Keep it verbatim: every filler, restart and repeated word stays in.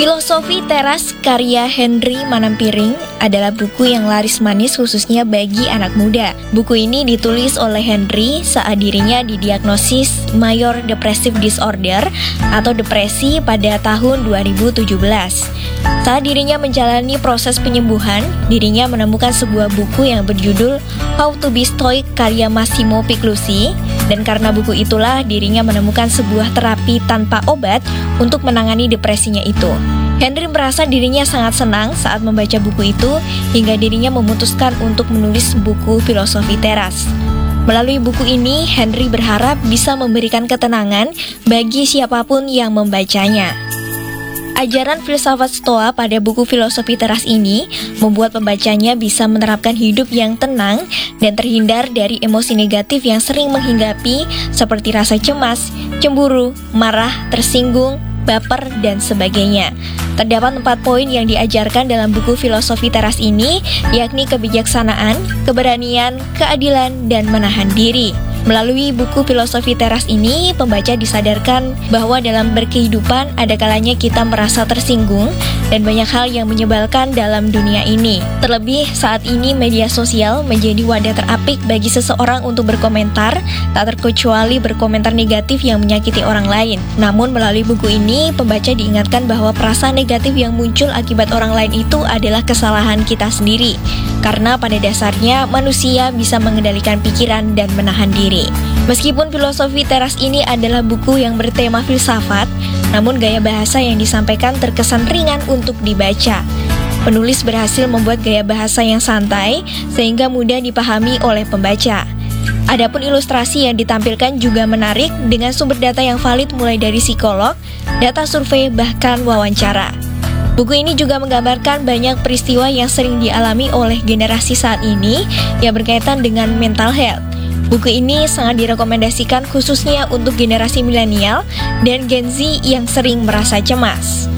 Filosofi Teras karya Henry Manampiring adalah buku yang laris manis khususnya bagi anak muda. Buku ini ditulis oleh Henry saat dirinya didiagnosis Major Depressive Disorder atau depresi pada tahun dua ribu tujuh belas. Saat dirinya menjalani proses penyembuhan, dirinya menemukan sebuah buku yang berjudul How to Be Stoic karya Massimo Piclusi, dan karena buku itulah dirinya menemukan sebuah terapi tanpa obat untuk menangani depresinya itu. Henry merasa dirinya sangat senang saat membaca buku itu hingga dirinya memutuskan untuk menulis buku Filosofi Teras. Melalui buku ini, Henry berharap bisa memberikan ketenangan bagi siapapun yang membacanya. Ajaran filsafat Stoa pada buku Filosofi Teras ini membuat pembacanya bisa menerapkan hidup yang tenang dan terhindar dari emosi negatif yang sering menghinggapi seperti rasa cemas, cemburu, marah, tersinggung, baper, dan sebagainya. Terdapat empat poin yang diajarkan dalam buku Filosofi Teras ini, yakni kebijaksanaan, keberanian, keadilan, dan menahan diri. Melalui buku Filosofi Teras ini, pembaca disadarkan bahwa dalam berkehidupan ada kalanya kita merasa tersinggung dan banyak hal yang menyebalkan dalam dunia ini. Terlebih saat ini media sosial menjadi wadah terapik bagi seseorang untuk berkomentar, tak terkecuali berkomentar negatif yang menyakiti orang lain. Namun melalui buku ini, pembaca diingatkan bahwa perasaan negatif yang muncul akibat orang lain itu adalah kesalahan kita sendiri. Karena pada dasarnya manusia bisa mengendalikan pikiran dan menahan diri. Meskipun Filosofi Teras ini adalah buku yang bertema filsafat, namun gaya bahasa yang disampaikan terkesan ringan untuk dibaca. Penulis berhasil membuat gaya bahasa yang santai sehingga mudah dipahami oleh pembaca. Adapun ilustrasi yang ditampilkan juga menarik dengan sumber data yang valid mulai dari psikolog, data survei, bahkan wawancara. Buku ini juga menggambarkan banyak peristiwa yang sering dialami oleh generasi saat ini yang berkaitan dengan mental health. Buku ini sangat direkomendasikan khususnya untuk generasi milenial dan Gen Z yang sering merasa cemas.